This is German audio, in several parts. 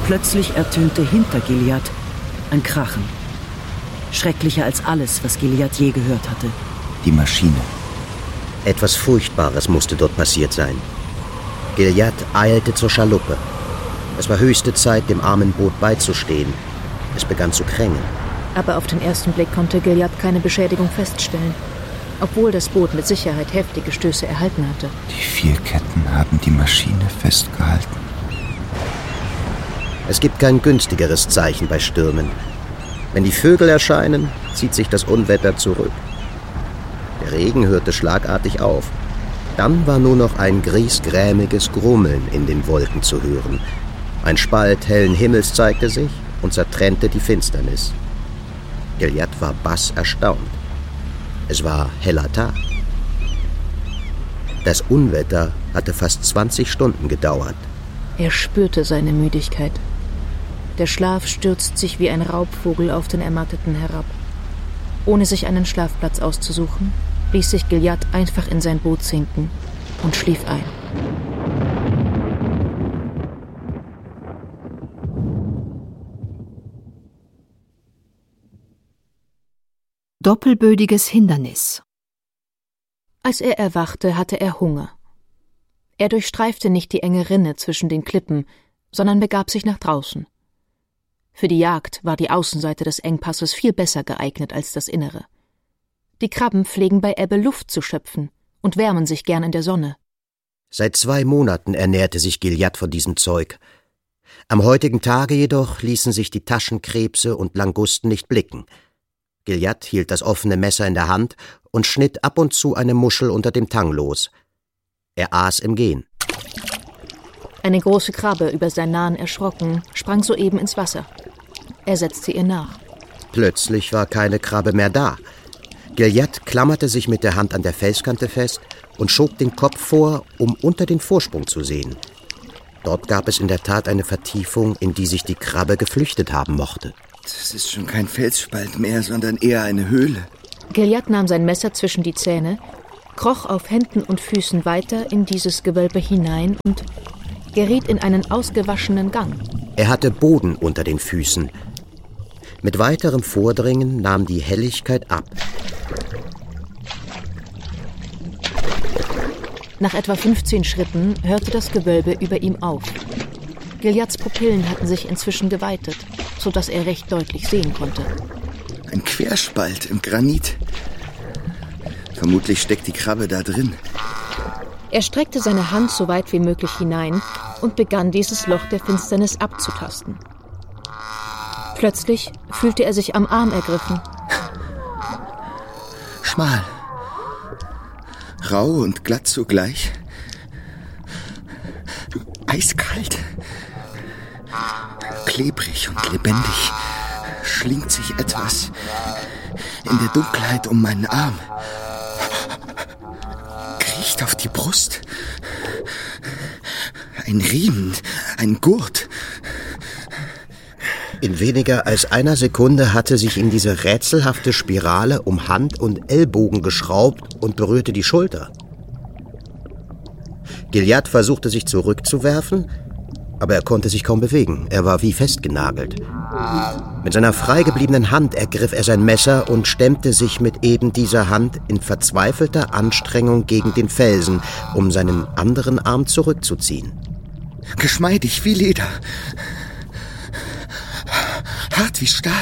Plötzlich ertönte hinter Gilliatt ein Krachen. Schrecklicher als alles, was Gilliatt je gehört hatte. Die Maschine. Etwas Furchtbares musste dort passiert sein. Gilliatt eilte zur Schaluppe. Es war höchste Zeit, dem armen Boot beizustehen. Es begann zu krängen. Aber auf den ersten Blick konnte Gilliatt keine Beschädigung feststellen, obwohl das Boot mit Sicherheit heftige Stöße erhalten hatte. Die 4 Ketten haben die Maschine festgehalten. Es gibt kein günstigeres Zeichen bei Stürmen. Wenn die Vögel erscheinen, zieht sich das Unwetter zurück. Der Regen hörte schlagartig auf. Dann war nur noch ein griesgrämiges Grummeln in den Wolken zu hören. Ein Spalt hellen Himmels zeigte sich und zertrennte die Finsternis. Gilliatt war bass erstaunt. Es war heller Tag. Das Unwetter hatte fast 20 Stunden gedauert. Er spürte seine Müdigkeit. Der Schlaf stürzt sich wie ein Raubvogel auf den Ermatteten herab. Ohne sich einen Schlafplatz auszusuchen, ließ sich Gilliatt einfach in sein Boot sinken und schlief ein. Doppelbödiges Hindernis. Als er erwachte, hatte er Hunger. Er durchstreifte nicht die enge Rinne zwischen den Klippen, sondern begab sich nach draußen. Für die Jagd war die Außenseite des Engpasses viel besser geeignet als das Innere. Die Krabben pflegen bei Ebbe Luft zu schöpfen und wärmen sich gern in der Sonne. Seit 2 Monaten ernährte sich Gilliatt von diesem Zeug. Am heutigen Tage jedoch ließen sich die Taschenkrebse und Langusten nicht blicken. Gilliatt hielt das offene Messer in der Hand und schnitt ab und zu eine Muschel unter dem Tang los. Er aß im Gehen. Eine große Krabbe, über sein Nahen erschrocken, sprang soeben ins Wasser. Er setzte ihr nach. Plötzlich war keine Krabbe mehr da. Gilliatt klammerte sich mit der Hand an der Felskante fest und schob den Kopf vor, um unter den Vorsprung zu sehen. Dort gab es in der Tat eine Vertiefung, in die sich die Krabbe geflüchtet haben mochte. Das ist schon kein Felsspalt mehr, sondern eher eine Höhle. Gilliatt nahm sein Messer zwischen die Zähne, kroch auf Händen und Füßen weiter in dieses Gewölbe hinein und geriet in einen ausgewaschenen Gang. Er hatte Boden unter den Füßen. Mit weiterem Vordringen nahm die Helligkeit ab. Nach etwa 15 Schritten hörte das Gewölbe über ihm auf. Gilliatts Pupillen hatten sich inzwischen geweitet, sodass er recht deutlich sehen konnte. Ein Querspalt im Granit. Vermutlich steckt die Krabbe da drin. Er streckte seine Hand so weit wie möglich hinein und begann, dieses Loch der Finsternis abzutasten. Plötzlich fühlte er sich am Arm ergriffen. Schmal. Rau und glatt zugleich. Eiskalt. Klebrig und lebendig schlingt sich etwas in der Dunkelheit um meinen Arm. Kriecht auf die Brust. Ein Riemen, ein Gurt. In weniger als einer Sekunde hatte sich in diese rätselhafte Spirale um Hand und Ellbogen geschraubt und berührte die Schulter. Gilliatt versuchte sich zurückzuwerfen, aber er konnte sich kaum bewegen. Er war wie festgenagelt. Mit seiner freigebliebenen Hand ergriff er sein Messer und stemmte sich mit eben dieser Hand in verzweifelter Anstrengung gegen den Felsen, um seinen anderen Arm zurückzuziehen. Geschmeidig wie Leder. Hart wie Stahl.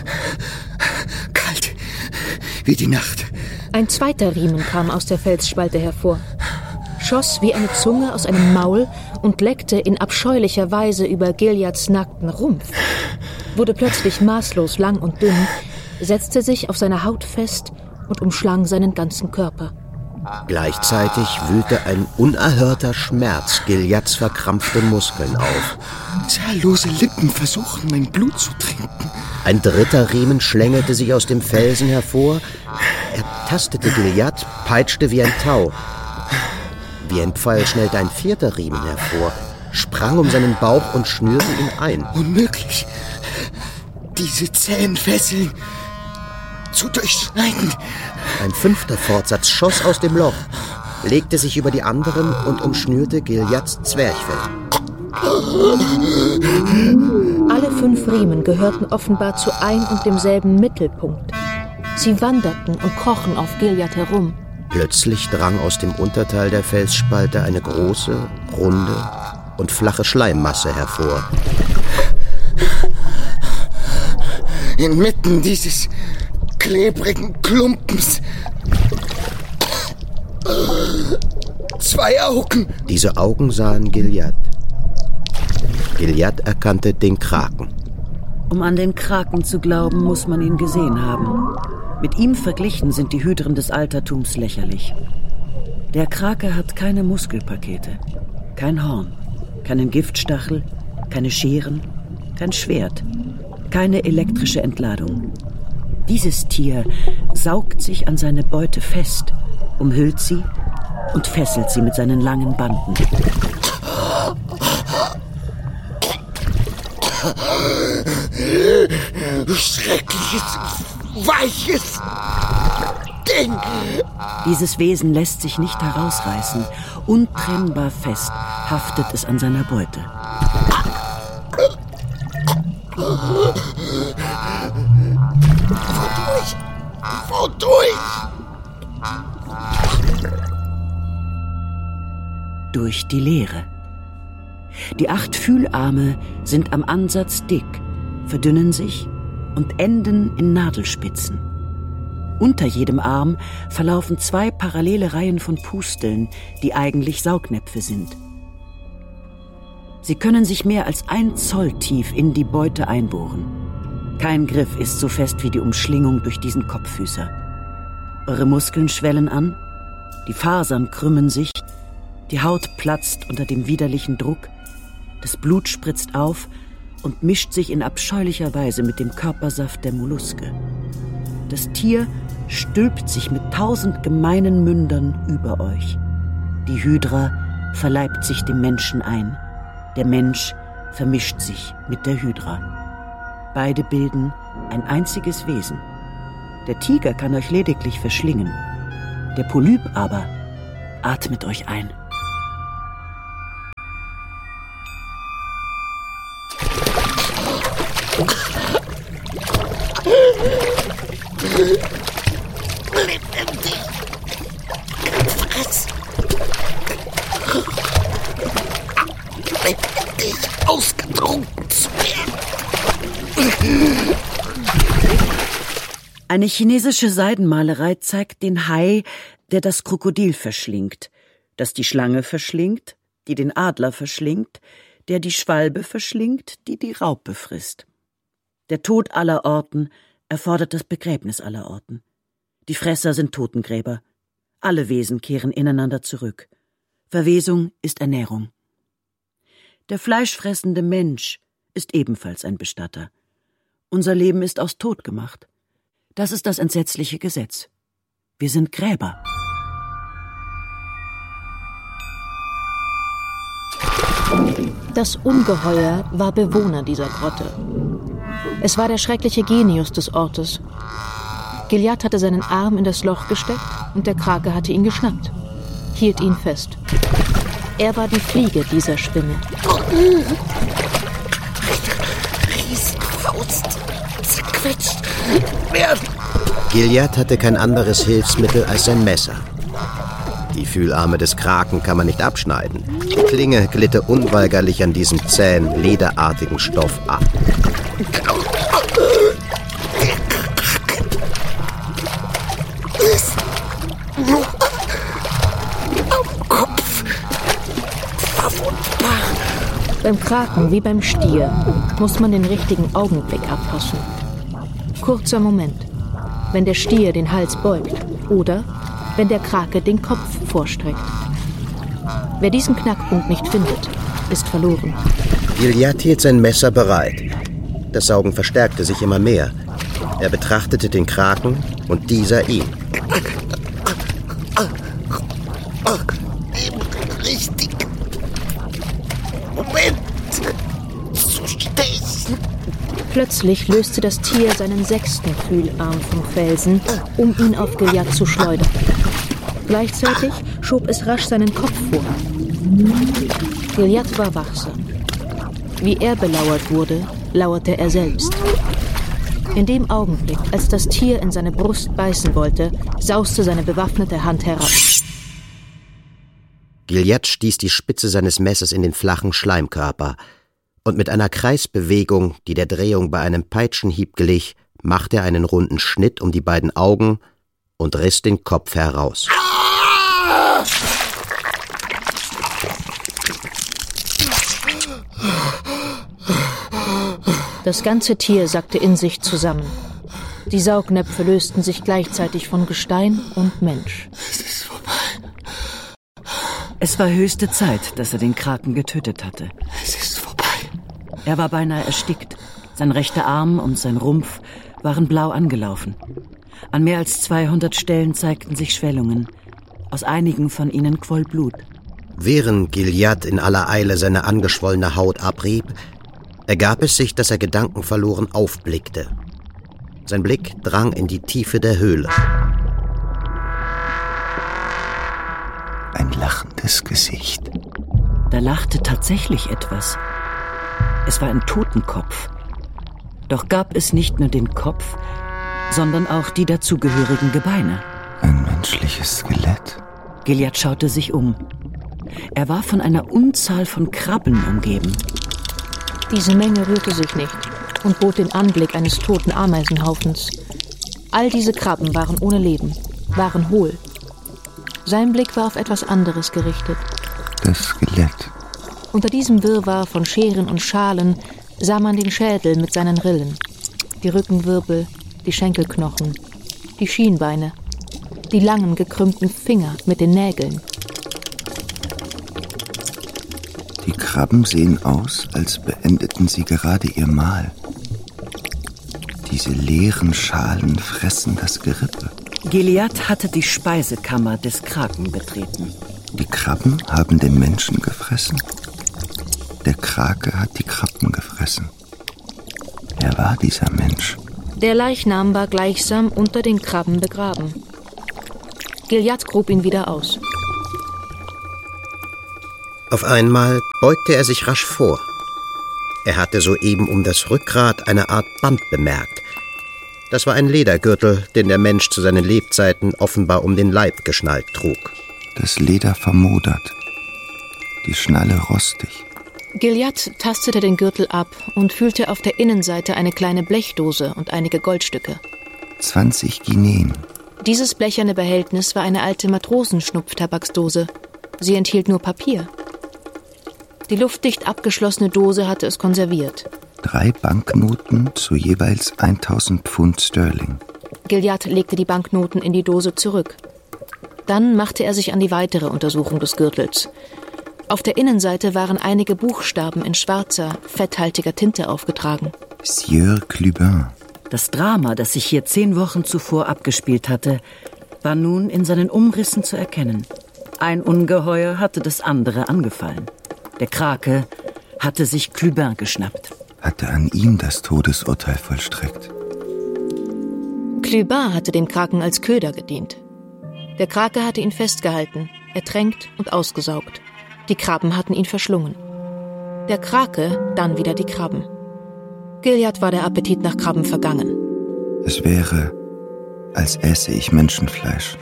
Kalt wie die Nacht. Ein zweiter Riemen kam aus der Felsspalte hervor, schoss wie eine Zunge aus einem Maul und leckte in abscheulicher Weise über Gilliatts nackten Rumpf, wurde plötzlich maßlos lang und dünn, setzte sich auf seine Haut fest und umschlang seinen ganzen Körper. Gleichzeitig wühlte ein unerhörter Schmerz Gilliatts verkrampfte Muskeln auf. Zahllose Lippen versuchen, mein Blut zu trinken. Ein dritter Riemen schlängelte sich aus dem Felsen hervor. Er tastete Gilliatt, peitschte wie ein Tau. Wie ein Pfeil schnellte ein vierter Riemen hervor, sprang um seinen Bauch und schnürte ihn ein. Unmöglich, diese zähen Fesseln zu durchschneiden. Ein fünfter Fortsatz schoss aus dem Loch, legte sich über die anderen und umschnürte Gilliatts Zwerchfell. Alle 5 Riemen gehörten offenbar zu ein und demselben Mittelpunkt. Sie wanderten und krochen auf Gilead herum. Plötzlich drang aus dem Unterteil der Felsspalte eine große, runde und flache Schleimmasse hervor. Inmitten dieses klebrigen Klumpens 2 Augen. Diese Augen sahen Gilead. Gilead erkannte den Kraken. Um an den Kraken zu glauben, muss man ihn gesehen haben. Mit ihm verglichen sind die Hydren des Altertums lächerlich. Der Krake hat keine Muskelpakete, kein Horn, keinen Giftstachel, keine Scheren, kein Schwert, keine elektrische Entladung. Dieses Tier saugt sich an seine Beute fest, umhüllt sie und fesselt sie mit seinen langen Banden. Schreckliches, weiches Ding! Dieses Wesen lässt sich nicht herausreißen. Untrennbar fest haftet es an seiner Beute. Wodurch? Durch die Leere. Die 8 Fühlarme sind am Ansatz dick, verdünnen sich und enden in Nadelspitzen. Unter jedem Arm verlaufen 2 parallele Reihen von Pusteln, die eigentlich Saugnäpfe sind. Sie können sich mehr als 1 Zoll tief in die Beute einbohren. Kein Griff ist so fest wie die Umschlingung durch diesen Kopffüßer. Eure Muskeln schwellen an, die Fasern krümmen sich, die Haut platzt unter dem widerlichen Druck, das Blut spritzt auf und mischt sich in abscheulicher Weise mit dem Körpersaft der Molluske. Das Tier stülpt sich mit 1000 gemeinen Mündern über euch. Die Hydra verleibt sich dem Menschen ein. Der Mensch vermischt sich mit der Hydra. Beide bilden ein einziges Wesen. Der Tiger kann euch lediglich verschlingen. Der Polyp aber atmet euch ein. Lebendig. Friss. Lebendig ausgetrunken zu werden. Eine chinesische Seidenmalerei zeigt den Hai, der das Krokodil verschlingt, das die Schlange verschlingt, die den Adler verschlingt, der die Schwalbe verschlingt, die die Raupe frisst. Der Tod aller Orten erfordert das Begräbnis aller Orten. Die Fresser sind Totengräber. Alle Wesen kehren ineinander zurück. Verwesung ist Ernährung. Der fleischfressende Mensch ist ebenfalls ein Bestatter. Unser Leben ist aus Tod gemacht. Das ist das entsetzliche Gesetz. Wir sind Gräber. Das Ungeheuer war Bewohner dieser Grotte. Es war der schreckliche Genius des Ortes. Gilead hatte seinen Arm in das Loch gesteckt und der Krake hatte ihn geschnappt, hielt ihn fest. Er war die Fliege dieser Spinne. Riesenfaust, zerquetscht werden. Gilead hatte kein anderes Hilfsmittel als sein Messer. Die Fühlarme des Kraken kann man nicht abschneiden. Die Klinge glitte unweigerlich an diesem zähen, lederartigen Stoff ab. Ist nur am Kopf verwundbar. Beim Kraken wie beim Stier muss man den richtigen Augenblick abpassen. Kurzer Moment, wenn der Stier den Hals beugt oder wenn der Krake den Kopf vorstreckt. Wer diesen Knackpunkt nicht findet, ist verloren. Gilead hielt sein Messer bereit. Das Saugen verstärkte sich immer mehr. Er betrachtete den Kraken und dieser ihn. Richtig. Moment. Zu stechen. Plötzlich löste das Tier seinen 6. Fühlarm vom Felsen, um ihn auf Gilead zu schleudern. Gleichzeitig schob es rasch seinen Kopf vor. Gilead war wachsam. Wie er belauert wurde, lauerte er selbst. In dem Augenblick, als das Tier in seine Brust beißen wollte, sauste seine bewaffnete Hand herab. Gilliatt stieß die Spitze seines Messers in den flachen Schleimkörper, und mit einer Kreisbewegung, die der Drehung bei einem Peitschenhieb glich, machte er einen runden Schnitt um die beiden Augen und riss den Kopf heraus. Das ganze Tier sackte in sich zusammen. Die Saugnäpfe lösten sich gleichzeitig von Gestein und Mensch. Es ist vorbei. Es war höchste Zeit, dass er den Kraken getötet hatte. Es ist vorbei. Er war beinahe erstickt. Sein rechter Arm und sein Rumpf waren blau angelaufen. An mehr als 200 Stellen zeigten sich Schwellungen. Aus einigen von ihnen quoll Blut. Während Gilliatt in aller Eile seine angeschwollene Haut abrieb, ergab es sich, dass er gedankenverloren aufblickte. Sein Blick drang in die Tiefe der Höhle. Ein lachendes Gesicht. Da lachte tatsächlich etwas. Es war ein Totenkopf. Doch gab es nicht nur den Kopf, sondern auch die dazugehörigen Gebeine. Ein menschliches Skelett. Gilliatt schaute sich um. Er war von einer Unzahl von Krabben umgeben. Diese Menge rührte sich nicht und bot den Anblick eines toten Ameisenhaufens. All diese Krabben waren ohne Leben, waren hohl. Sein Blick war auf etwas anderes gerichtet. Das Skelett. Unter diesem Wirrwarr von Scheren und Schalen sah man den Schädel mit seinen Rillen, die Rückenwirbel, die Schenkelknochen, die Schienbeine, die langen gekrümmten Finger mit den Nägeln. Die Krabben sehen aus, als beendeten sie gerade ihr Mahl. Diese leeren Schalen fressen das Gerippe. Gilliatt hatte die Speisekammer des Kraken betreten. Die Krabben haben den Menschen gefressen. Der Krake hat die Krabben gefressen. Wer war dieser Mensch? Der Leichnam war gleichsam unter den Krabben begraben. Gilliatt grub ihn wieder aus. Auf einmal beugte er sich rasch vor. Er hatte soeben um das Rückgrat eine Art Band bemerkt. Das war ein Ledergürtel, den der Mensch zu seinen Lebzeiten offenbar um den Leib geschnallt trug. Das Leder vermodert, die Schnalle rostig. Gilliatt tastete den Gürtel ab und fühlte auf der Innenseite eine kleine Blechdose und einige Goldstücke. 20 Guineen. Dieses blecherne Behältnis war eine alte Matrosenschnupftabaksdose. Sie enthielt nur Papier. Die luftdicht abgeschlossene Dose hatte es konserviert. 3 Banknoten zu jeweils 1000 Pfund Sterling. Gilliatt legte die Banknoten in die Dose zurück. Dann machte er sich an die weitere Untersuchung des Gürtels. Auf der Innenseite waren einige Buchstaben in schwarzer, fetthaltiger Tinte aufgetragen. Sieur Clubin. Das Drama, das sich hier 10 Wochen zuvor abgespielt hatte, war nun in seinen Umrissen zu erkennen. Ein Ungeheuer hatte das andere angefallen. Der Krake hatte sich Clubin geschnappt. Hatte an ihm das Todesurteil vollstreckt. Clubin hatte dem Kraken als Köder gedient. Der Krake hatte ihn festgehalten, ertränkt und ausgesaugt. Die Krabben hatten ihn verschlungen. Der Krake dann wieder die Krabben. Gilliatt war der Appetit nach Krabben vergangen. Es wäre, als esse ich Menschenfleisch.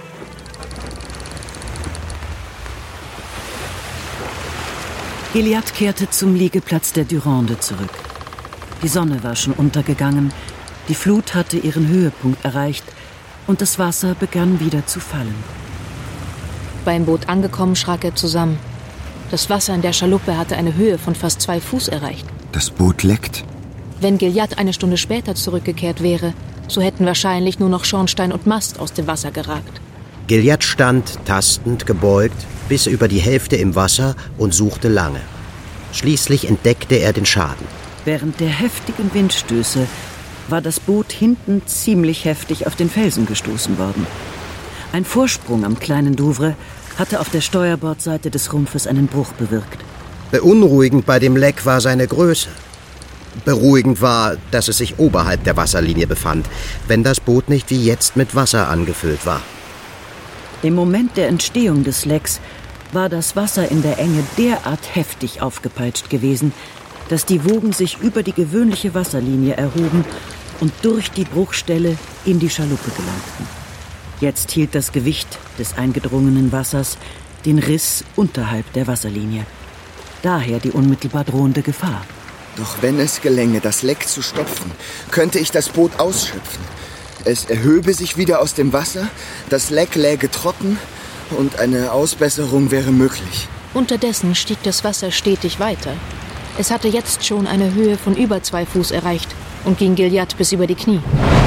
Gilliatt kehrte zum Liegeplatz der Durande zurück. Die Sonne war schon untergegangen, die Flut hatte ihren Höhepunkt erreicht und das Wasser begann wieder zu fallen. Beim Boot angekommen, schrak er zusammen. Das Wasser in der Schaluppe hatte eine Höhe von fast 2 Fuß erreicht. Das Boot leckt. Wenn Gilliatt eine Stunde später zurückgekehrt wäre, so hätten wahrscheinlich nur noch Schornstein und Mast aus dem Wasser geragt. Gilliatt stand, tastend, gebeugt, bis über die Hälfte im Wasser und suchte lange. Schließlich entdeckte er den Schaden. Während der heftigen Windstöße war das Boot hinten ziemlich heftig auf den Felsen gestoßen worden. Ein Vorsprung am kleinen Douvre hatte auf der Steuerbordseite des Rumpfes einen Bruch bewirkt. Beunruhigend bei dem Leck war seine Größe. Beruhigend war, dass es sich oberhalb der Wasserlinie befand, wenn das Boot nicht wie jetzt mit Wasser angefüllt war. Im Moment der Entstehung des Lecks war das Wasser in der Enge derart heftig aufgepeitscht gewesen, dass die Wogen sich über die gewöhnliche Wasserlinie erhoben und durch die Bruchstelle in die Schaluppe gelangten. Jetzt hielt das Gewicht des eingedrungenen Wassers den Riss unterhalb der Wasserlinie. Daher die unmittelbar drohende Gefahr. Doch wenn es gelänge, das Leck zu stopfen, könnte ich das Boot ausschöpfen. Es erhöbe sich wieder aus dem Wasser, das Leck läge trocken und eine Ausbesserung wäre möglich. Unterdessen stieg das Wasser stetig weiter. Es hatte jetzt schon eine Höhe von über 2 Fuß erreicht und ging Gilliatt bis über die Knie.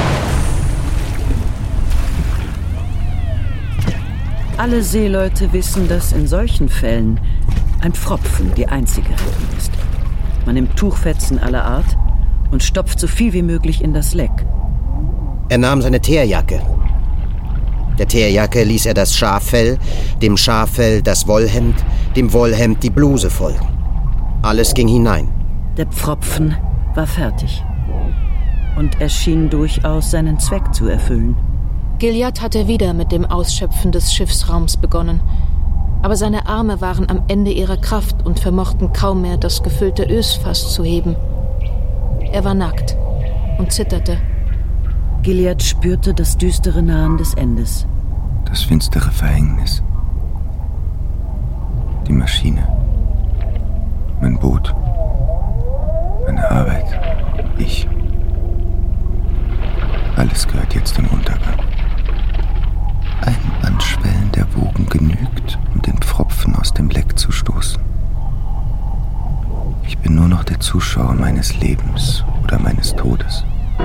Alle Seeleute wissen, dass in solchen Fällen ein Pfropfen die einzige Rettung ist. Man nimmt Tuchfetzen aller Art und stopft so viel wie möglich in das Leck. Er nahm seine Teerjacke. Der Teerjacke ließ er das Schaffell, dem Schaffell das Wollhemd, dem Wollhemd die Bluse folgen. Alles ging hinein. Der Pfropfen war fertig. Und er schien durchaus seinen Zweck zu erfüllen. Gilliatt hatte wieder mit dem Ausschöpfen des Schiffsraums begonnen. Aber seine Arme waren am Ende ihrer Kraft und vermochten kaum mehr, das gefüllte Ösfass zu heben. Er war nackt und zitterte. Gilliatt spürte das düstere Nahen des Endes. Das finstere Verhängnis. Die Maschine. Mein Boot. Meine Arbeit. Ich. Alles gehört jetzt dem Untergang. Ein Anschwellen der Wogen genügt, um den Pfropfen aus dem Leck zu stoßen. Ich bin nur noch der Zuschauer meines Lebens oder meines Todes.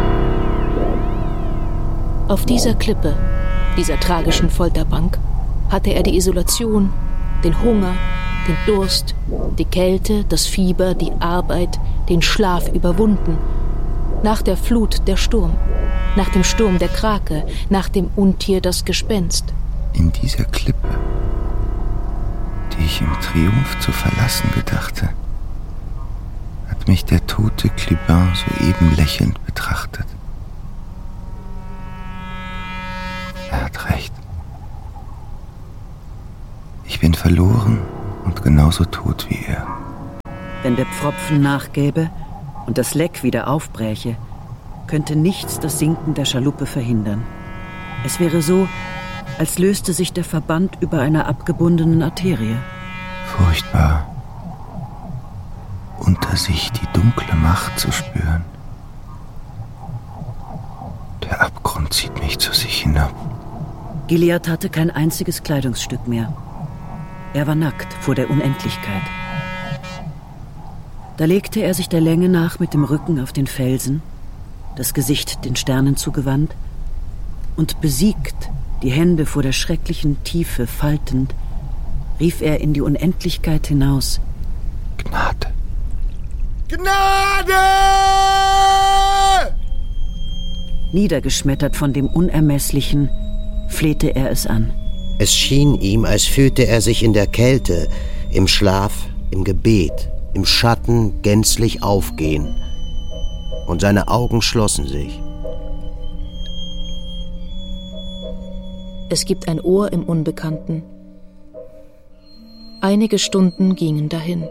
Auf dieser Klippe, dieser tragischen Folterbank, hatte er die Isolation, den Hunger, den Durst, die Kälte, das Fieber, die Arbeit, den Schlaf überwunden. Nach der Flut der Sturm, nach dem Sturm der Krake, nach dem Untier das Gespenst. In dieser Klippe, die ich im Triumph zu verlassen gedachte, hat mich der tote Clubin soeben lächelnd betrachtet. Er hat recht. Ich bin verloren und genauso tot wie er. Wenn der Pfropfen nachgäbe und das Leck wieder aufbräche, könnte nichts das Sinken der Schaluppe verhindern. Es wäre so, als löste sich der Verband über einer abgebundenen Arterie. Furchtbar, unter sich die dunkle Macht zu spüren. Der Abgrund zieht mich zu sich hinab. Gilliatt hatte kein einziges Kleidungsstück mehr. Er war nackt vor der Unendlichkeit. Da legte er sich der Länge nach mit dem Rücken auf den Felsen, das Gesicht den Sternen zugewandt, und besiegt, die Hände vor der schrecklichen Tiefe faltend, rief er in die Unendlichkeit hinaus: Gnade! Gnade! Niedergeschmettert von dem Unermesslichen flehte er es an. Es schien ihm, als fühlte er sich in der Kälte, im Schlaf, im Gebet, im Schatten gänzlich aufgehen. Und seine Augen schlossen sich. Es gibt ein Ohr im Unbekannten. Einige Stunden gingen dahin.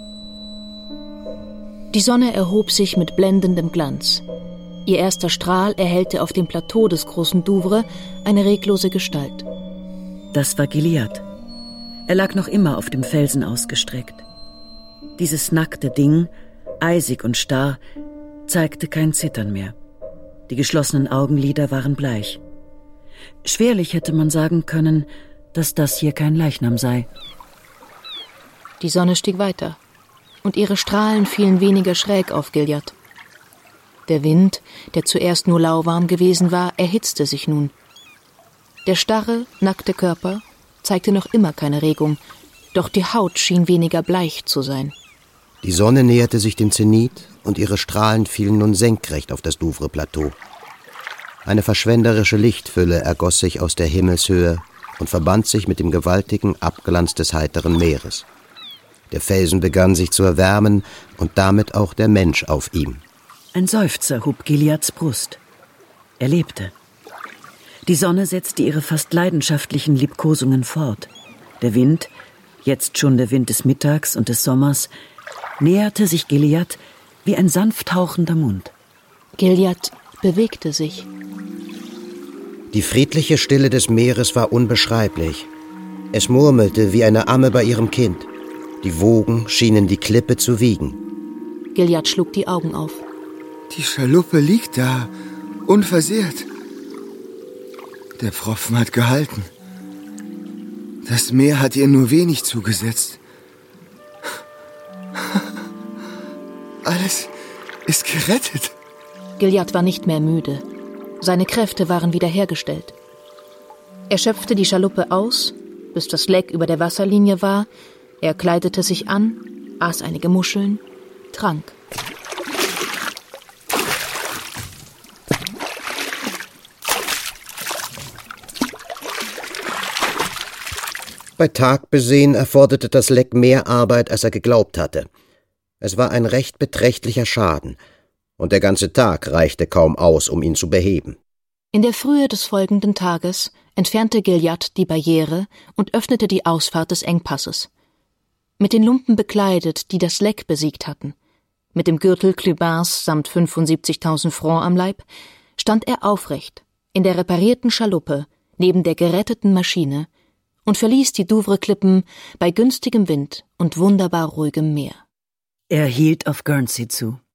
Die Sonne erhob sich mit blendendem Glanz. Ihr erster Strahl erhellte auf dem Plateau des großen Douvres eine reglose Gestalt. Das war Gilliatt. Er lag noch immer auf dem Felsen ausgestreckt. Dieses nackte Ding, eisig und starr, zeigte kein Zittern mehr. Die geschlossenen Augenlider waren bleich. Schwerlich hätte man sagen können, dass das hier kein Leichnam sei. Die Sonne stieg weiter, und ihre Strahlen fielen weniger schräg auf Gilliatt. Der Wind, der zuerst nur lauwarm gewesen war, erhitzte sich nun. Der starre, nackte Körper zeigte noch immer keine Regung, doch die Haut schien weniger bleich zu sein. Die Sonne näherte sich dem Zenit und ihre Strahlen fielen nun senkrecht auf das Douvres-Plateau. Eine verschwenderische Lichtfülle ergoss sich aus der Himmelshöhe und verband sich mit dem gewaltigen Abglanz des heiteren Meeres. Der Felsen begann sich zu erwärmen und damit auch der Mensch auf ihm. Ein Seufzer hob Gilliatts Brust. Er lebte. Die Sonne setzte ihre fast leidenschaftlichen Liebkosungen fort. Der Wind, jetzt schon der Wind des Mittags und des Sommers, näherte sich Gilliatt wie ein sanft hauchender Mund. Gilliatt bewegte sich. Die friedliche Stille des Meeres war unbeschreiblich. Es murmelte wie eine Amme bei ihrem Kind. Die Wogen schienen die Klippe zu wiegen. Gilliatt schlug die Augen auf. Die Schaluppe liegt da, unversehrt. Der Pfropfen hat gehalten. Das Meer hat ihr nur wenig zugesetzt. Alles ist gerettet. Gilliatt war nicht mehr müde. Seine Kräfte waren wiederhergestellt. Er schöpfte die Schaluppe aus, bis das Leck über der Wasserlinie war. Er kleidete sich an, aß einige Muscheln, trank. Bei Tag besehen erforderte das Leck mehr Arbeit, als er geglaubt hatte. Es war ein recht beträchtlicher Schaden, und der ganze Tag reichte kaum aus, um ihn zu beheben. In der Frühe des folgenden Tages entfernte Gilliatt die Barriere und öffnete die Ausfahrt des Engpasses. Mit den Lumpen bekleidet, die das Leck besiegt hatten, mit dem Gürtel Clubins samt 75.000 Francs am Leib, stand er aufrecht in der reparierten Schaluppe neben der geretteten Maschine und verließ die Douvres-Klippen bei günstigem Wind und wunderbar ruhigem Meer. Er hielt auf Guernsey zu.